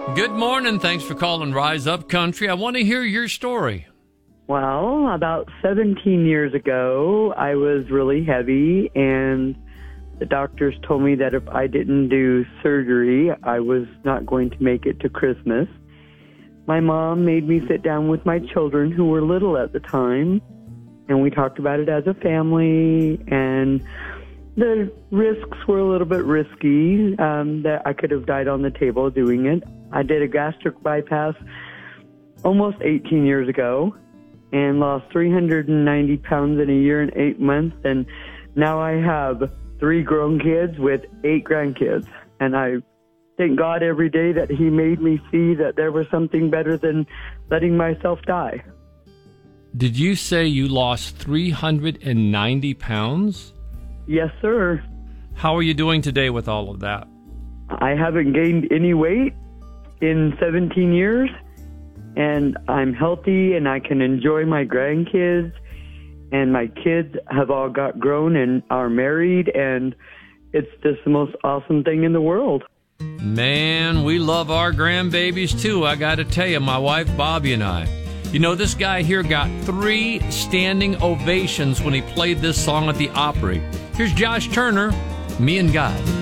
Good morning. Thanks for calling Rise Up Country. I want to hear your story. Well, about 17 years ago, I was really heavy, and the doctors told me that if I didn't do surgery, I was not going to make it to Christmas. My mom made me sit down with my children, who were little at the time, and we talked about it as a family, and the risks were a little bit risky, that I could have died on the table doing it. I did a gastric bypass almost 18 years ago and lost 390 pounds in a year and 8 months, and now I have 3 grown kids with 8 grandkids, and I thank God every day that He made me see that there was something better than letting myself die. Did you say you lost 390 pounds? Yes, sir. How are you doing today with all of that? I haven't gained any weight in 17 years, and I'm healthy, and I can enjoy my grandkids, and my kids have all got grown and are married, and it's just the most awesome thing in the world. Man, we love our grandbabies too. I got to tell you, my wife Bobby and I. You know, this guy here got 3 standing ovations when he played this song at the Opry. Here's Josh Turner, Me and God.